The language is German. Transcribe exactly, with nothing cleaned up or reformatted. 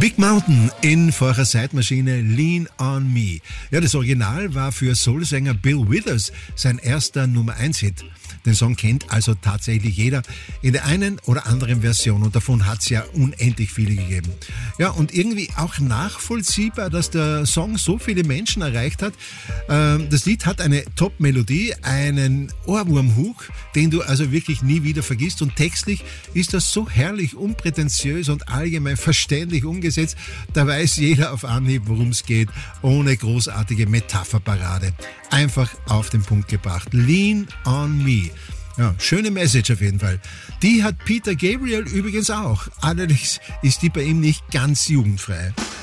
Big Mountain in vorher Zeitmaschine Lean on Me. Ja, das Original war für Soulsänger Bill Withers sein erster Nummer eins Hit. Den Song kennt also tatsächlich jeder in der einen oder anderen Version und davon hat es ja unendlich viele gegeben. Ja, und irgendwie auch nachvollziehbar, dass der Song so viele Menschen erreicht hat. Ähm, das Lied hat eine Top-Melodie, einen Ohrwurm-Hook, den du also wirklich nie wieder vergisst und textlich ist das so herrlich unprätentiös und allgemein verständlich umgesetzt. Da weiß jeder auf Anhieb, worum es geht, ohne großartige Metapherparade. Einfach auf den Punkt gebracht. Lean on Me. Ja, schöne Message auf jeden Fall. Die hat Peter Gabriel übrigens auch. Allerdings ist die bei ihm nicht ganz jugendfrei.